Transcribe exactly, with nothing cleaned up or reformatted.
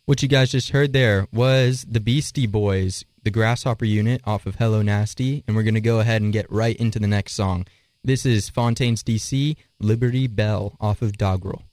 What you guys just heard there was the Beastie Boys, the Grasshopper Unit off of Hello Nasty, and we're going to go ahead and get right into the next song. This is Fontaines D C, Liberty Bell off of Doggerel.